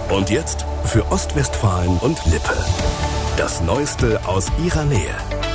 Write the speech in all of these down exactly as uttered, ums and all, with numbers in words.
Und jetzt für Ostwestfalen und Lippe. Das Neueste aus ihrer Nähe.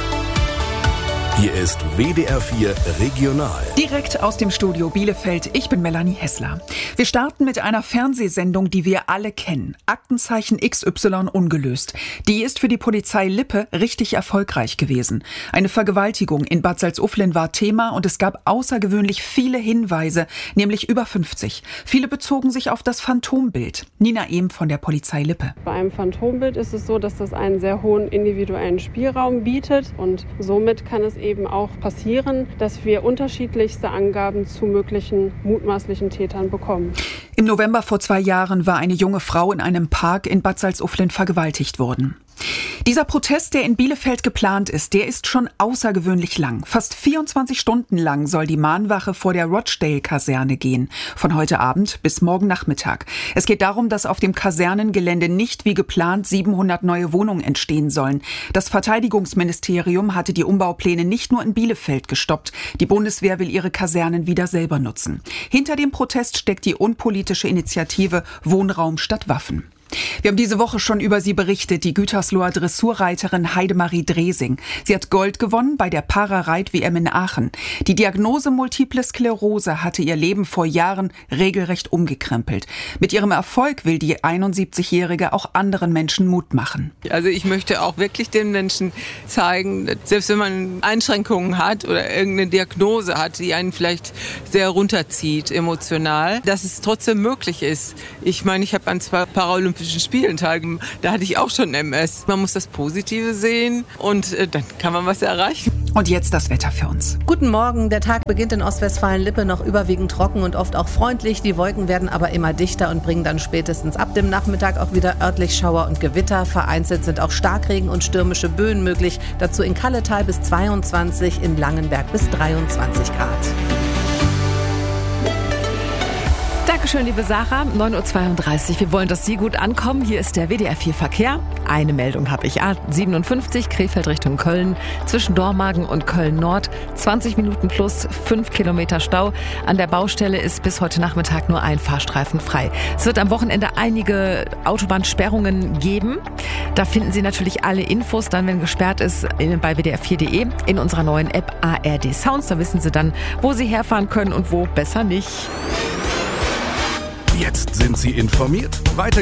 Hier ist W D R vier Regional. Direkt aus dem Studio Bielefeld. Ich bin Melanie Hessler. Wir starten mit einer Fernsehsendung, die wir alle kennen. Aktenzeichen X Y ungelöst. Die ist für die Polizei Lippe richtig erfolgreich gewesen. Eine Vergewaltigung in Bad Salzuflen war Thema und es gab außergewöhnlich viele Hinweise, nämlich über fünfzig. Viele bezogen sich auf das Phantombild. Nina Ehm von der Polizei Lippe. Bei einem Phantombild ist es so, dass das einen sehr hohen individuellen Spielraum bietet und somit kann es eben auch passieren, dass wir unterschiedlichste Angaben zu möglichen mutmaßlichen Tätern bekommen. Im November vor zwei Jahren war eine junge Frau in einem Park in Bad Salzuflen vergewaltigt worden. Dieser Protest, der in Bielefeld geplant ist, der ist schon außergewöhnlich lang. Fast vierundzwanzig Stunden lang soll die Mahnwache vor der Rochdale-Kaserne gehen. Von heute Abend bis morgen Nachmittag. Es geht darum, dass auf dem Kasernengelände nicht wie geplant siebenhundert neue Wohnungen entstehen sollen. Das Verteidigungsministerium hatte die Umbaupläne nicht nur in Bielefeld gestoppt. Die Bundeswehr will ihre Kasernen wieder selber nutzen. Hinter dem Protest steckt die unpolitische Initiative Wohnraum statt Waffen. Wir haben diese Woche schon über sie berichtet, die Gütersloher Dressurreiterin Heidemarie Dresing. Sie hat Gold gewonnen bei der Para-Reit-W M in Aachen. Die Diagnose Multiple Sklerose hatte ihr Leben vor Jahren regelrecht umgekrempelt. Mit ihrem Erfolg will die einundsiebzigjährige auch anderen Menschen Mut machen. Also ich möchte auch wirklich den Menschen zeigen, selbst wenn man Einschränkungen hat oder irgendeine Diagnose hat, die einen vielleicht sehr runterzieht emotional, dass es trotzdem möglich ist. Ich meine, ich habe an zwei Paralympischen Spielen teilgenommen. Da hatte ich auch schon M S. Man muss das Positive sehen und äh, dann kann man was erreichen. Und jetzt das Wetter für uns. Guten Morgen. Der Tag beginnt in Ostwestfalen-Lippe noch überwiegend trocken und oft auch freundlich. Die Wolken werden aber immer dichter und bringen dann spätestens ab dem Nachmittag auch wieder örtlich Schauer und Gewitter. Vereinzelt sind auch Starkregen und stürmische Böen möglich. Dazu in Kalletal bis zweiundzwanzig, in Langenberg bis dreiundzwanzig Grad. Dankeschön, liebe Sarah. neun Uhr zweiunddreißig. Wir wollen, dass Sie gut ankommen. Hier ist der W D R vier Verkehr. Eine Meldung habe ich. A siebenundfünfzig, Krefeld Richtung Köln. Zwischen Dormagen und Köln-Nord. zwanzig Minuten plus, fünf Kilometer Stau. An der Baustelle ist bis heute Nachmittag nur ein Fahrstreifen frei. Es wird am Wochenende einige Autobahnsperrungen geben. Da finden Sie natürlich alle Infos, dann, wenn gesperrt ist, bei w d r vier punkt d e in unserer neuen App A R D Sounds. Da wissen Sie dann, wo Sie herfahren können und wo besser nicht. Jetzt sind Sie informiert. Weiter